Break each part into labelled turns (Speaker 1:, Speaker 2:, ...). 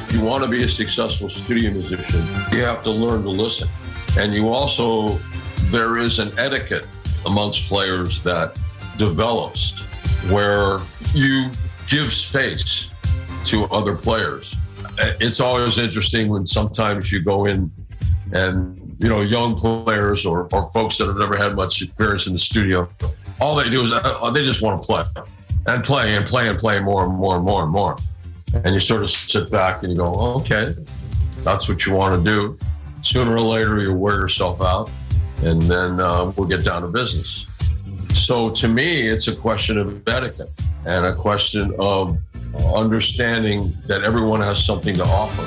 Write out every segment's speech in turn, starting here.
Speaker 1: If you want to be a successful studio musician, you have to learn to listen. And there is an etiquette amongst players that develops where you give space to other players. It's always interesting when sometimes you go in and, young players or folks that have never had much experience in the studio, all they do is they just want to play and play and play and play more and more and more and more. And you sort of sit back and you go, okay, that's what you want to do. Sooner or later, you'll wear yourself out, and then we'll get down to business. So to me, it's a question of etiquette and a question of understanding that everyone has something to offer.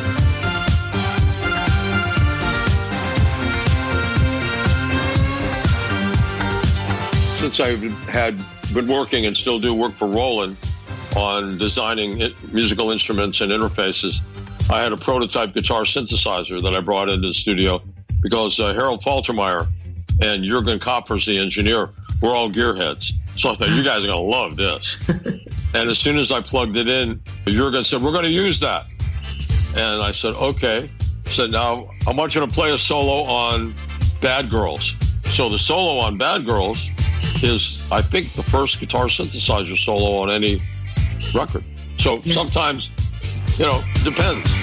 Speaker 1: Since I've been working and still do work for Roland on designing musical instruments and interfaces, I had a prototype guitar synthesizer that I brought into the studio because Harold Faltermeyer and Jürgen Koppers, the engineer, were all gearheads. So I thought, you guys are going to love this. And as soon as I plugged it in, Jürgen said, we're going to use that. And I said, okay. I said, now I want you to play a solo on Bad Girls. So the solo on Bad Girls is, I think, the first guitar synthesizer solo on any record. So sometimes, depends.